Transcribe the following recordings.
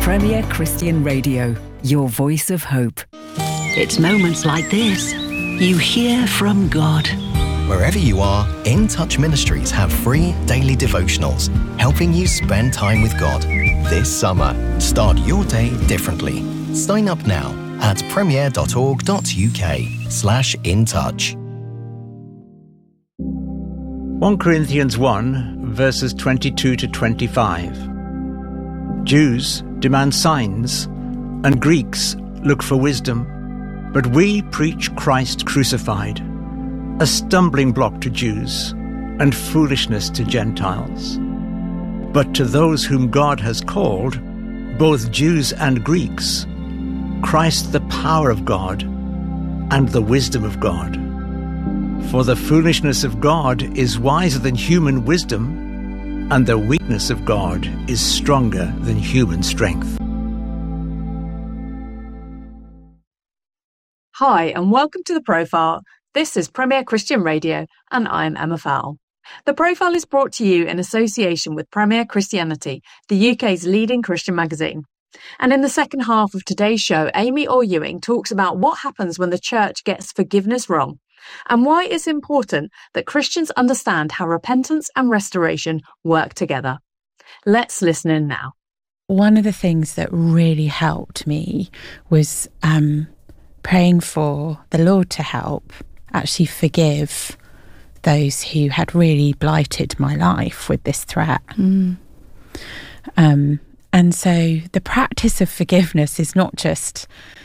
Premier Christian Radio, your voice of hope. It's moments like this you hear from God. Wherever you are, In Touch Ministries have free daily devotionals helping you spend time with God. This summer, start your day differently. Sign up now at premier.org.uk/intouch. 1 Corinthians 1, verses 22 to 25. Jews demand signs, and Greeks look for wisdom. But we preach Christ crucified, a stumbling block to Jews and foolishness to Gentiles. But to those whom God has called, both Jews and Greeks, Christ the power of God and the wisdom of God. For the foolishness of God is wiser than human wisdom, and the weakness of God is stronger than human strength. Hi, and welcome to The Profile. This is Premier Christian Radio, and I'm Emma Fowle. The Profile is brought to you in association with Premier Christianity, the UK's leading Christian magazine. And in the second half of today's show, Amy Orr-Ewing talks about what happens when the church gets forgiveness wrong, and why it's important that Christians understand how repentance and restoration work together. Let's listen in now. One of the things that really helped me was praying for the Lord to help actually forgive those who had really blighted my life with this threat. And so the practice of forgiveness is not just,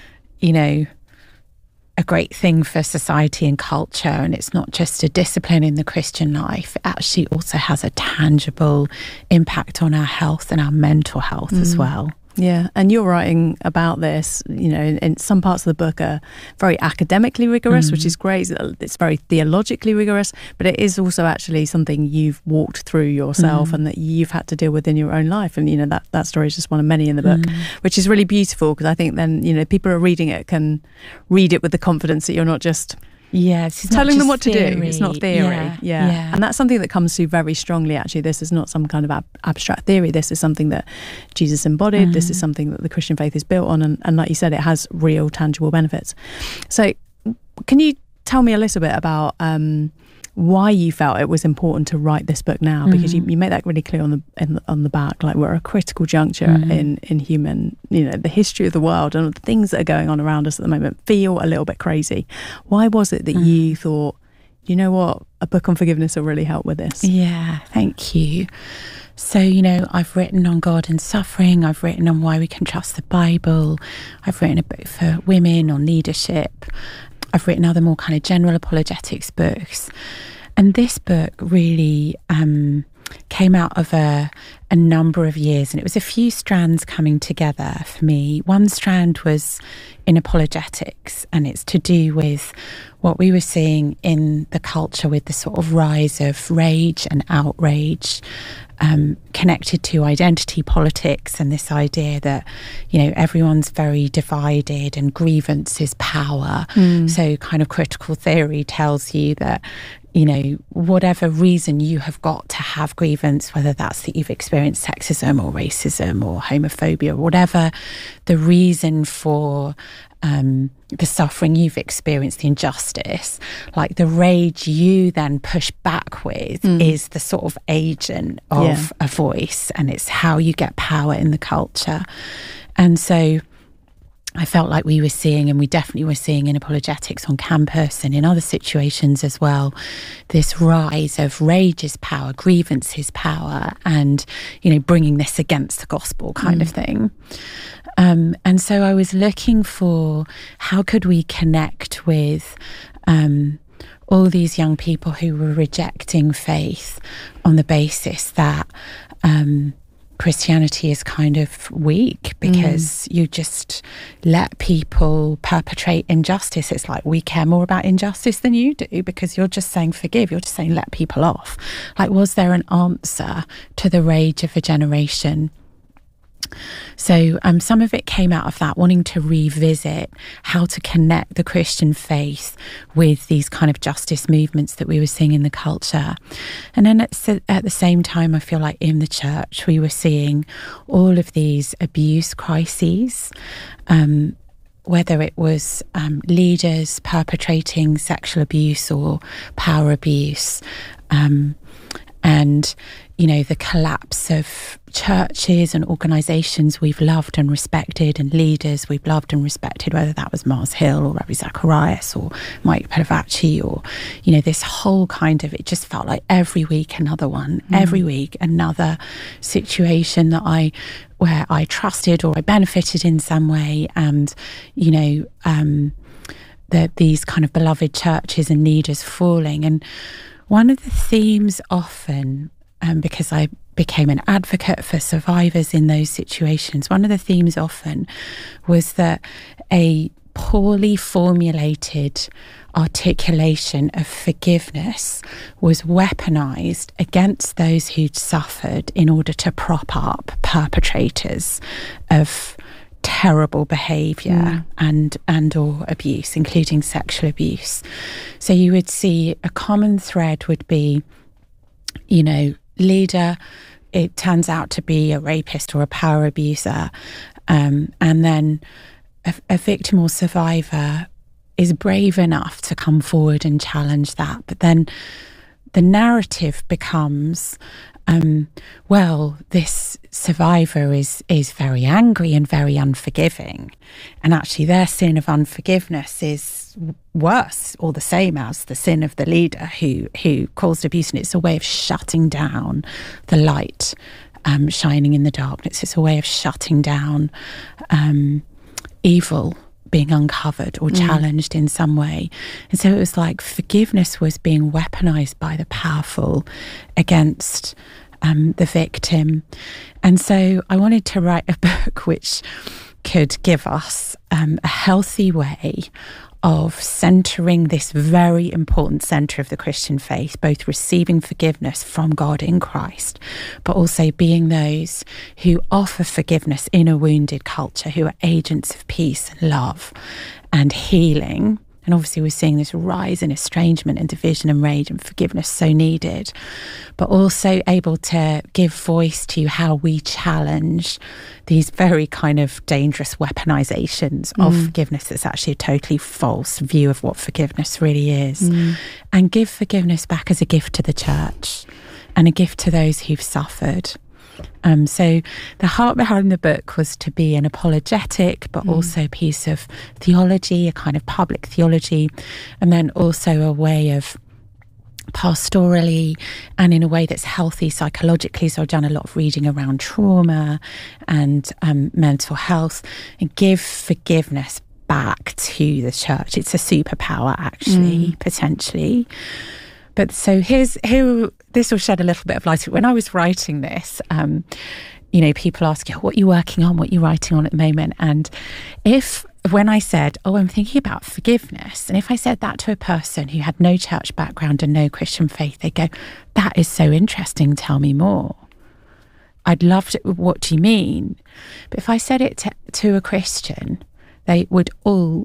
a great thing for society and culture, and it's not just a discipline in the Christian life. It actually also has a tangible impact on our health and our mental health as well. Yeah, and you're writing about this, in some parts of the book are very academically rigorous, which is great. It's very theologically rigorous, but it is also actually something you've walked through yourself and that you've had to deal with in your own life. And, that story is just one of many in the book, which is really beautiful because I think then, people are reading it can read it with the confidence that you're not just... Yes, it's telling them what theory. to do. It's not theory. Yeah. And that's something that comes through very strongly, actually. This is not some kind of abstract theory. This is something that Jesus embodied. This is something that the Christian faith is built on. And like you said, it has real, tangible benefits. So can you tell me a little bit about why you felt it was important to write this book now? Because you make that really clear on the back. Like, we're at a critical juncture in human, the history of the world, and the things that are going on around us at the moment feel a little bit crazy. Why was it that you thought, you know what, a book on forgiveness will really help with this? Yeah, thank you. So, I've written on God and suffering. I've written on why we can trust the Bible. I've written a book for women on leadership. I've written other more kind of general apologetics books. And this book really came out of a number of years, and it was a few strands coming together for me. One strand was in apologetics, and it's to do with what we were seeing in the culture with the sort of rise of rage and outrage connected to identity politics and this idea that, everyone's very divided and grievance is power. So kind of critical theory tells you that, whatever reason you have got to have grievance, whether that's that you've experienced sexism or racism or homophobia or whatever the reason for the suffering you've experienced, the injustice, like the rage you then push back with is the sort of agent of a voice, and it's how you get power in the culture. And so I felt like we were seeing, and we definitely were seeing in apologetics on campus and in other situations as well, this rise of rage is power, grievance is power, and, bringing this against the gospel kind of thing. And so I was looking for how could we connect with all these young people who were rejecting faith on the basis that Christianity is kind of weak because you just let people perpetrate injustice. It's like, we care more about injustice than you do because you're just saying forgive, you're just saying let people off. Like, was there an answer to the rage of a generation So some of it came out of that, wanting to revisit how to connect the Christian faith with these kind of justice movements that we were seeing in the culture. And then at the same time, I feel like in the church, we were seeing all of these abuse crises, whether it was leaders perpetrating sexual abuse or power abuse, and, you know, the collapse of churches and organisations we've loved and respected, and leaders we've loved and respected, whether that was Mars Hill or Ravi Zacharias or Mike Pilavachi, or, you know, this whole kind of, it just felt like every week another one, every week another situation where I trusted or I benefited in some way, and, you know, these kind of beloved churches and leaders falling. And one of the themes often, because I became an advocate for survivors in those situations, one of the themes often was that a poorly formulated articulation of forgiveness was weaponized against those who'd suffered in order to prop up perpetrators of terrible behaviour and or abuse, including sexual abuse. So you would see a common thread would be, you know, leader, it turns out to be a rapist or a power abuser, and then a victim or survivor is brave enough to come forward and challenge that. But then the narrative becomes, well, this survivor is very angry and very unforgiving, and actually their sin of unforgiveness is worse or the same as the sin of the leader who caused abuse, and it's a way of shutting down the light shining in the darkness. It's a way of shutting down evil being uncovered or challenged in some way. And so it was like forgiveness was being weaponized by the powerful against the victim. And so I wanted to write a book which could give us a healthy way of centering this very important centre of the Christian faith, both receiving forgiveness from God in Christ, but also being those who offer forgiveness in a wounded culture, who are agents of peace and love and healing. And obviously we're seeing this rise in estrangement and division and rage, and forgiveness so needed, but also able to give voice to how we challenge these very kind of dangerous weaponizations of forgiveness that's actually a totally false view of what forgiveness really is, and give forgiveness back as a gift to the church and a gift to those who've suffered. So the heart behind the book was to be an apologetic, but also a piece of theology, a kind of public theology, and then also a way of pastorally and in a way that's healthy psychologically. So I've done a lot of reading around trauma and mental health, and give forgiveness back to the church. It's a superpower, actually, potentially. But so this will shed a little bit of light. When I was writing this, you know, people ask, what are you working on? What are you writing on at the moment? And when I said, I'm thinking about forgiveness, and if I said that to a person who had no church background and no Christian faith, they'd go, that is so interesting, tell me more. I'd love to, what do you mean? But if I said it to a Christian, they would all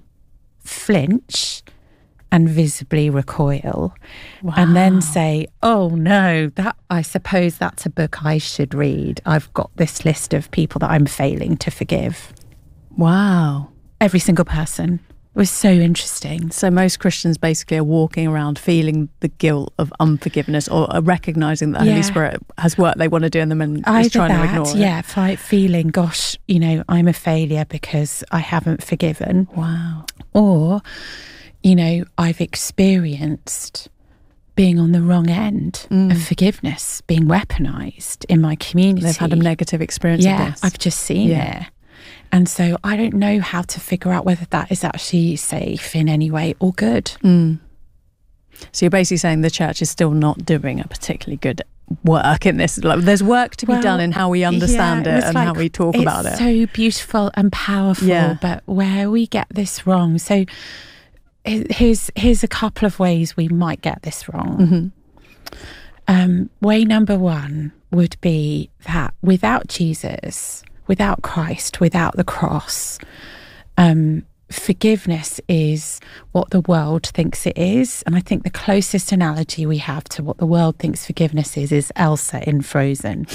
flinch and visibly recoil, and then say, oh no, I suppose that's a book I should read. I've got this list of people that I'm failing to forgive. Wow. Every single person. It was so interesting. So most Christians basically are walking around feeling the guilt of unforgiveness, or are recognising that the Holy Spirit has work they want to do in them and is trying to ignore it. Yeah, feeling, gosh, you know, I'm a failure because I haven't forgiven. Wow. Or, you know, I've experienced being on the wrong end of forgiveness, being weaponised in my community. They've had a negative experience of this. I've just seen it. And so I don't know how to figure out whether that is actually safe in any way or good. So you're basically saying the church is still not doing a particularly good work in this. Like, there's work to be done in how we understand it and how we talk about it. It's so beautiful and powerful, but where we get this wrong. So here's a couple of ways we might get this wrong. Way number one would be that without Jesus, without Christ, without the cross, forgiveness is what the world thinks it is. And I think the closest analogy we have to what the world thinks forgiveness is Elsa in Frozen.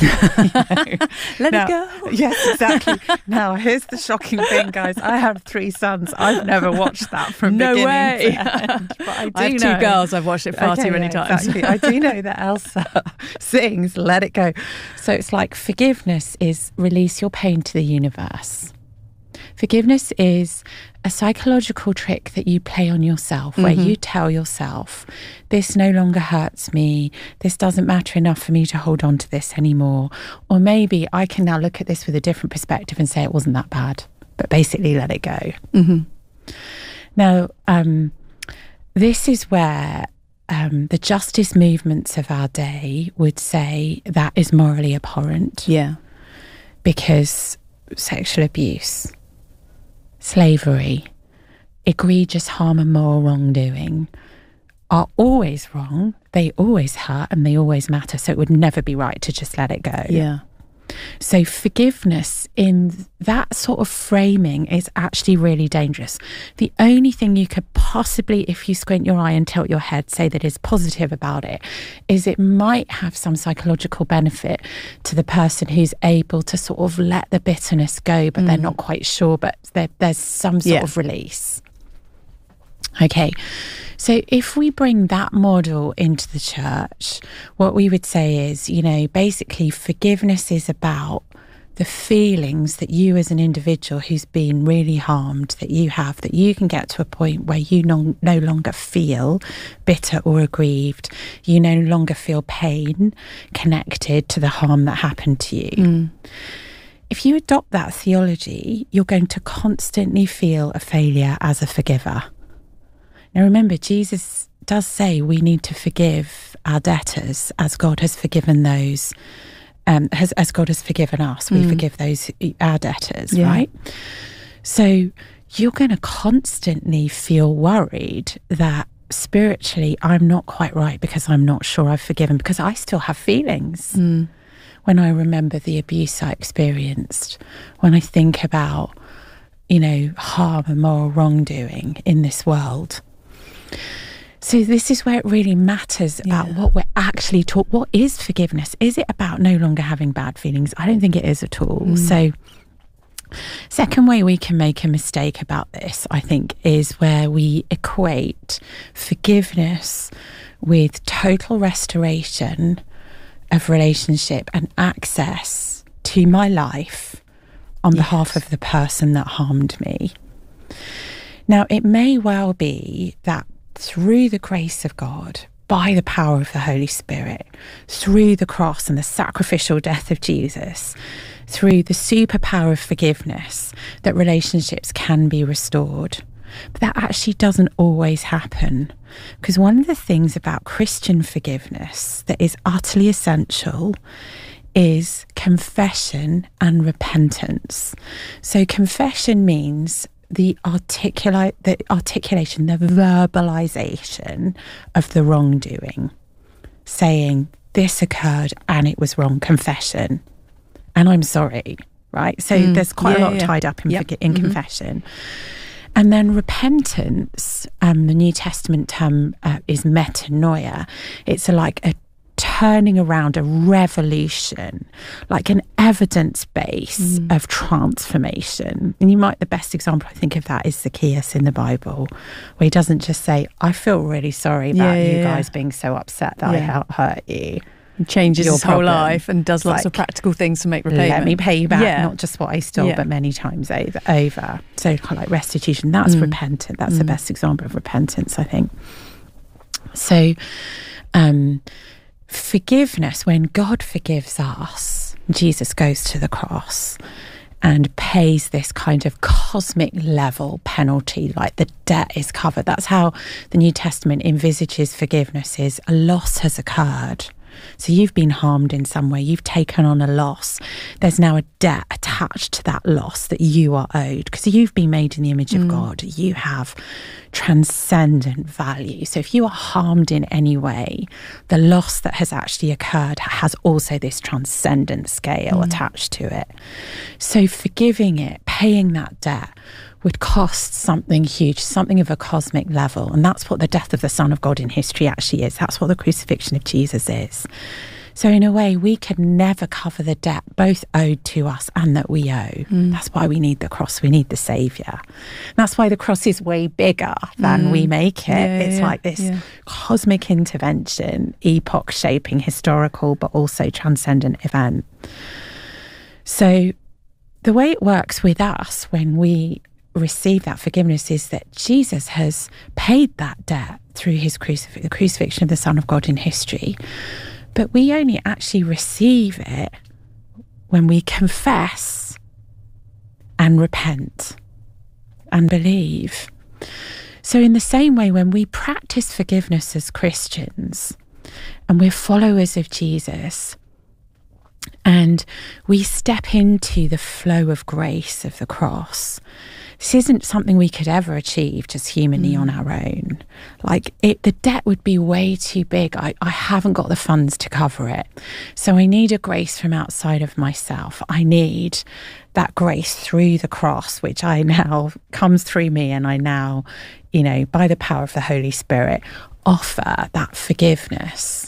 Let it go. Yes, exactly. Now, here's the shocking thing, guys. I have 3 sons. I've never watched that from beginning to end. But I have 2 girls. I've watched it far too many times. Exactly. I do know that Elsa sings Let It Go. So it's like forgiveness is release your pain to the universe. Forgiveness is a psychological trick that you play on yourself, where you tell yourself, this no longer hurts me, this doesn't matter enough for me to hold on to this anymore. Or maybe I can now look at this with a different perspective and say it wasn't that bad, but basically let it go. Now, this is where the justice movements of our day would say that is morally abhorrent. Yeah. Because sexual abuse, slavery, egregious harm and moral wrongdoing are always wrong. They always hurt and they always matter. So it would never be right to just let it go. Yeah. So forgiveness in that sort of framing is actually really dangerous. The only thing you could possibly, if you squint your eye and tilt your head, say that is positive about it is it might have some psychological benefit to the person who's able to sort of let the bitterness go, but they're not quite sure, but there's some sort of release. Okay, so if we bring that model into the church, what we would say is, basically forgiveness is about the feelings that you as an individual who's been really harmed, that you can get to a point where you no longer feel bitter or aggrieved. You no longer feel pain connected to the harm that happened to you. If you adopt that theology, you're going to constantly feel a failure as a forgiver. Now remember, Jesus does say we need to forgive our debtors as God has forgiven those, as God has forgiven us. We forgive those, our debtors, right? So you're going to constantly feel worried that spiritually I'm not quite right because I'm not sure I've forgiven, because I still have feelings. When I remember the abuse I experienced, when I think about, harm and moral wrongdoing in this world. So this is where it really matters about what we're actually taught. What is forgiveness? Is it about no longer having bad feelings? I don't think it is at all. So second way we can make a mistake about this, I think, is where we equate forgiveness with total restoration of relationship and access to my life on behalf of the person that harmed me. Now, it may well be that through the grace of God, by the power of the Holy Spirit, through the cross and the sacrificial death of Jesus, through the superpower of forgiveness, that relationships can be restored. But that actually doesn't always happen. Because one of the things about Christian forgiveness that is utterly essential is confession and repentance. So confession means the articulation, the verbalization of the wrongdoing, saying this occurred and it was wrong, confession, and I'm sorry, right? So there's quite a lot tied up in confession. And then repentance, the New Testament term is metanoia. It's like a turning around, a revolution, like an evidence base of transformation. And the best example I think of that is Zacchaeus in the Bible, where he doesn't just say, I feel really sorry about you guys being so upset that I hurt you. He changes his whole life and does lots of practical things to make repayment. Let me pay you back, not just what I stole, but many times over. So like restitution, that's repentant. That's the best example of repentance, I think. So, forgiveness, when God forgives us, Jesus goes to the cross and pays this kind of cosmic level penalty, like the debt is covered. That's how the New Testament envisages forgiveness: is a loss has occurred, So you've been harmed in some way, you've taken on a loss. There's now a debt attached to that loss that you are owed, because you've been made in the image of God. You have transcendent value. So if you are harmed in any way, the loss that has actually occurred has also this transcendent scale attached to it. So forgiving it, paying that debt, would cost something huge, something of a cosmic level. And that's what the death of the Son of God in history actually is. That's what the crucifixion of Jesus is. So in a way, we could never cover the debt both owed to us and that we owe. That's why we need the cross. We need the Saviour. That's why the cross is way bigger than we make it. It's like this cosmic intervention, epoch-shaping, historical, but also transcendent event. So the way it works with us when we receive that forgiveness is that Jesus has paid that debt through his the crucifixion of the Son of God in history. But we only actually receive it when we confess and repent and believe. So in the same way, when we practice forgiveness as Christians and we're followers of Jesus and we step into the flow of grace of the cross, this isn't something we could ever achieve just humanly on our own. Like, the debt would be way too big. I haven't got the funds to cover it. So I need a grace from outside of myself. I need that grace through the cross, which I now comes through me, and I now, by the power of the Holy Spirit, offer that forgiveness.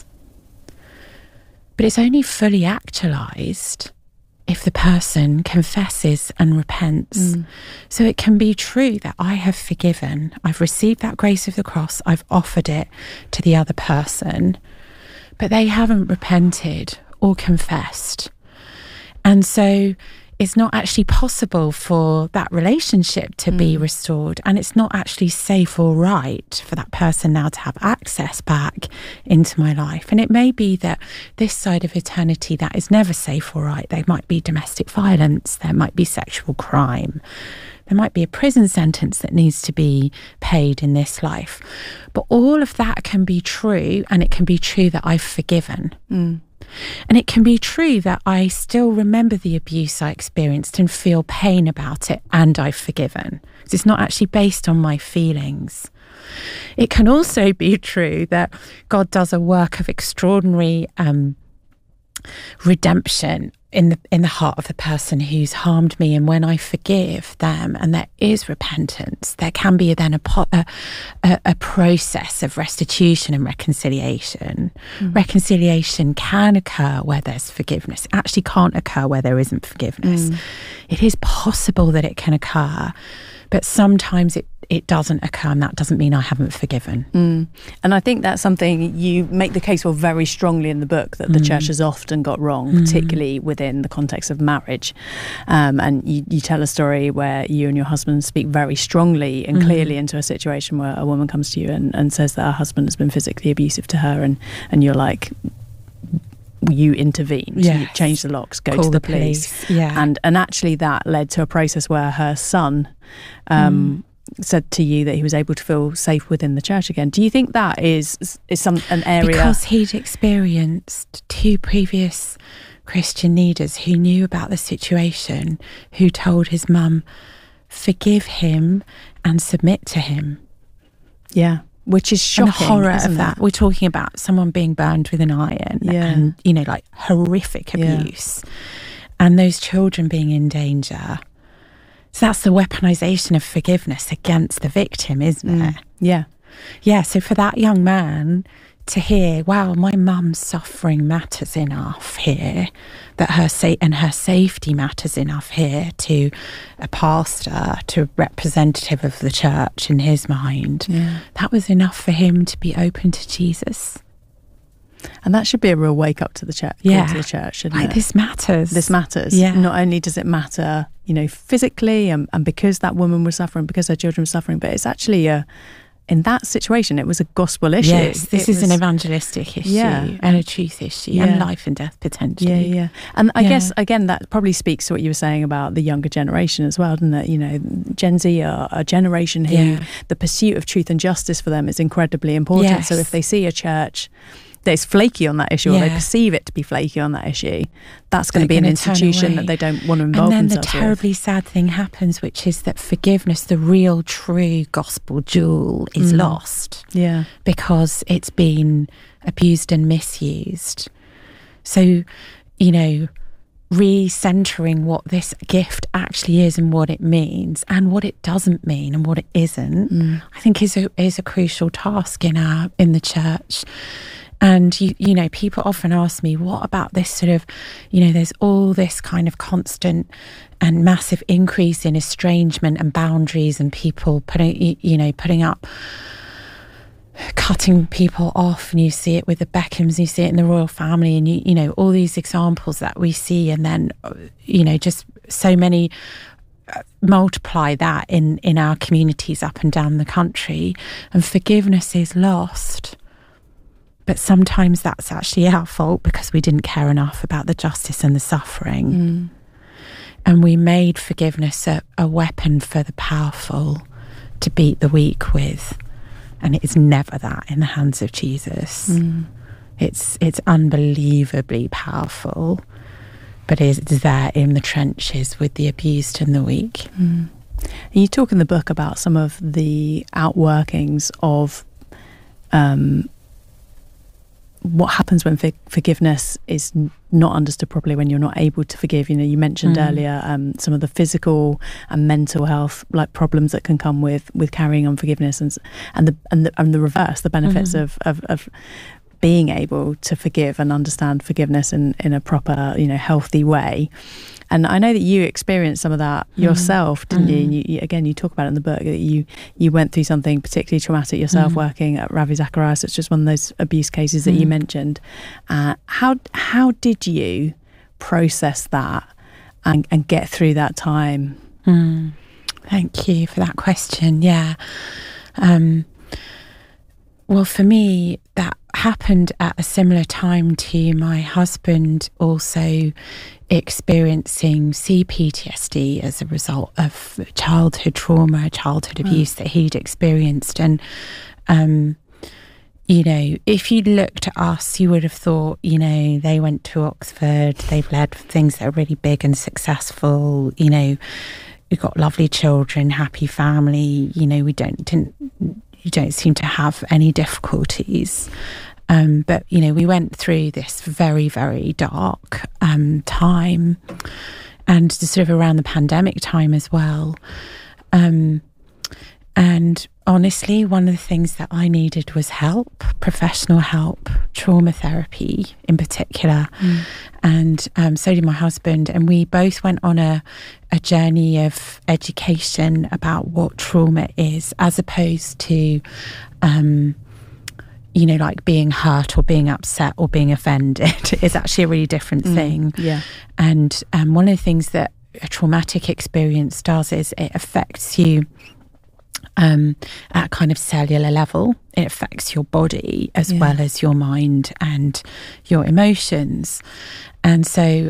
But it's only fully actualized if the person confesses and repents. So it can be true that I have forgiven, I've received that grace of the cross, I've offered it to the other person, but they haven't repented or confessed. And so it's not actually possible for that relationship to be restored, and it's not actually safe or right for that person now to have access back into my life. And it may be that this side of eternity that is never safe or right. There might be domestic violence, there might be sexual crime, there might be a prison sentence that needs to be paid in this life. But all of that can be true, and it can be true that I've forgiven. And it can be true that I still remember the abuse I experienced and feel pain about it, and I've forgiven. It's not actually based on my feelings. It can also be true that God does a work of extraordinary redemption in the heart of the person who's harmed me, and when I forgive them and there is repentance, there can be then a process of restitution and reconciliation. Reconciliation can occur where there's forgiveness. It actually can't occur where there isn't forgiveness. It is possible that it can occur, but sometimes it doesn't occur, and that doesn't mean I haven't forgiven. And I think that's something you make the case for very strongly in the book, that the church has often got wrong, particularly within the context of marriage. And you tell a story where you and your husband speak very strongly and clearly into a situation where a woman comes to you and says that her husband has been physically abusive to her, and you're like, you intervened, you changed the locks, go to the police. And actually that led to a process where her son said to you that he was able to feel safe within the church again. Do you think that is an area? Because he'd experienced two previous Christian leaders who knew about the situation, who told his mum, forgive him and submit to him. Yeah. Which is shocking. And the horror of that. We're talking about someone being burned with an iron and, like horrific abuse. And those children being in danger. So that's the weaponization of forgiveness against the victim, isn't it? Yeah. So for that young man to hear, wow, my mum's suffering matters enough here, that her safety matters enough here to a pastor, to a representative of the church in his mind, that was enough for him to be open to Jesus. And that should be a real wake up to the church. To the church, shouldn't it? This matters. This matters. Not only does it matter, physically, and because that woman was suffering, because her children were suffering, but it's actually in that situation, it was a gospel issue. Yes, this is an evangelistic issue and a truth issue and life and death potentially. And I guess, again, that probably speaks to what you were saying about the younger generation as well, doesn't it? Gen Z are a generation who the pursuit of truth and justice for them is incredibly important. So if they see a church it's flaky on that issue, or they perceive it to be flaky on that issue, that's going to be an institution that they don't want to involve themselves with. And then the terribly sad thing happens, which is that forgiveness, the real true gospel jewel, is lost. Yeah. Because it's been abused and misused. So, you know, re-centering what this gift actually is and what it means and what it doesn't mean and what it isn't, I think is a crucial task in the church. And you know, people often ask me, what about this sort of, you know, there's all this kind of constant and massive increase in estrangement and boundaries, and people putting up, cutting people off, and you see it with the Beckhams, you see it in the royal family, and you know, all these examples that we see, and then, you know, just so many multiply that in our communities up and down the country, and forgiveness is lost. But sometimes that's actually our fault, because we didn't care enough about the justice and the suffering. And we made forgiveness a weapon for the powerful to beat the weak with. And it is never that in the hands of Jesus. It's unbelievably powerful, but it's there in the trenches with the abused and the weak. And you talk in the book about some of the outworkings of what happens when forgiveness is not understood properly, when you're not able to forgive. You know, you mentioned earlier some of the physical and mental health like problems that can come with carrying on forgiveness, and the reverse, the benefits of being able to forgive and understand forgiveness in a proper, you know, healthy way. And I know that you experienced some of that yourself, didn't you? And you talk about it in the book, that you went through something particularly traumatic yourself working at Ravi Zacharias. It's just one of those abuse cases that you mentioned. How did you process that and get through that time? Thank you for that question. Yeah. Well, for me, that happened at a similar time to my husband also experiencing CPTSD as a result of childhood trauma, childhood abuse that he'd experienced. And, you know, if you'd looked at us, you would have thought, you know, they went to Oxford, they've led things that are really big and successful, you know, we've got lovely children, happy family, you know, you don't seem to have any difficulties. But, you know, we went through this very, very dark time, and sort of around the pandemic time as well. And honestly, one of the things that I needed was help, professional help, trauma therapy in particular. And so did my husband. And we both went on a journey of education about what trauma is, as opposed to, you know, like being hurt or being upset or being offended is actually a really different thing. Yeah. And one of the things that a traumatic experience does is it affects you at kind of cellular level. It affects your body as well as your mind and your emotions. And so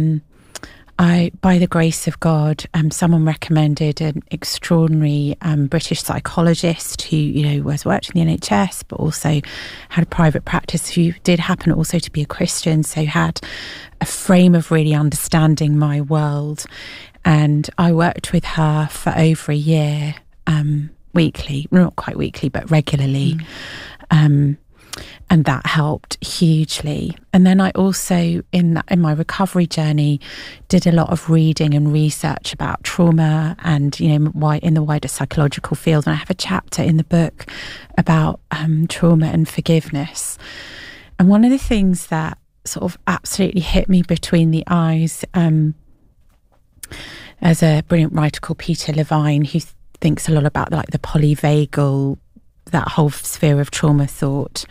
by the grace of God, someone recommended an extraordinary British psychologist who, you know, was worked in the NHS, but also had a private practice, who did happen also to be a Christian, so had a frame of really understanding my world. And I worked with her for over a year, weekly, not quite weekly, but regularly. And that helped hugely. And then I also, in my recovery journey, did a lot of reading and research about trauma and, you know, why in the wider psychological field. And I have a chapter in the book about trauma and forgiveness. And one of the things that sort of absolutely hit me between the eyes, as a brilliant writer called Peter Levine, who thinks a lot about like the polyvagal, that whole sphere of trauma thought.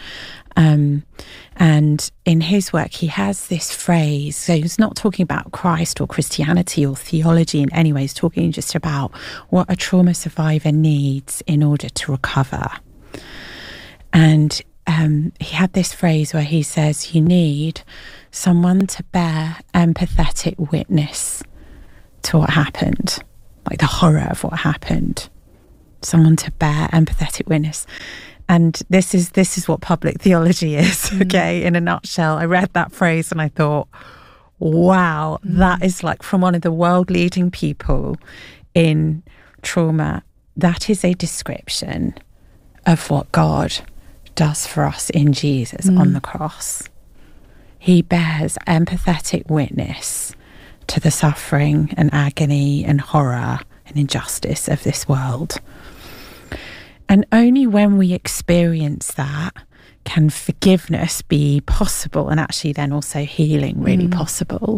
And in his work, he has this phrase. So he's not talking about Christ or Christianity or theology in any way. He's talking just about what a trauma survivor needs in order to recover. And he had this phrase where he says, you need someone to bear empathetic witness to what happened, like the horror of what happened. Someone to bear empathetic witness. And this is what public theology is, okay, in a nutshell. I read that phrase and I thought, wow, that is like from one of the world-leading people in trauma. That is a description of what God does for us in Jesus on the cross. He bears empathetic witness to the suffering and agony and horror and injustice of this world. And only when we experience that can forgiveness be possible, and actually then also healing really possible.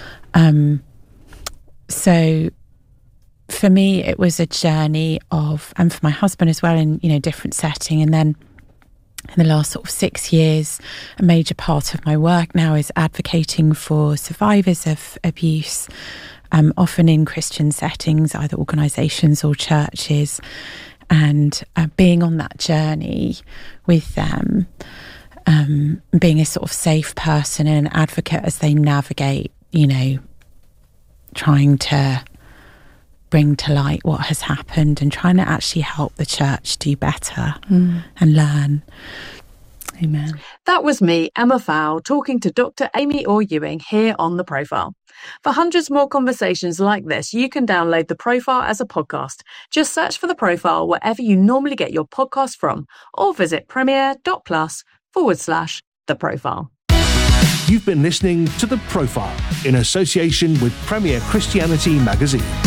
So for me, it was a journey of, and for my husband as well, in, different setting. And then in the last sort of 6 years, a major part of my work now is advocating for survivors of abuse, often in Christian settings, either organisations or churches, and being on that journey with them, being a sort of safe person and an advocate as they navigate, trying to bring to light what has happened and trying to actually help the church do better and learn. Amen. That was me, Emma Fowl, talking to Dr. Amy Orr-Ewing here on The Profile. For hundreds more conversations like this, you can download The Profile as a podcast. Just search for The Profile wherever you normally get your podcast from, or visit premier.plus/The Profile. You've been listening to The Profile in association with Premier Christianity Magazine.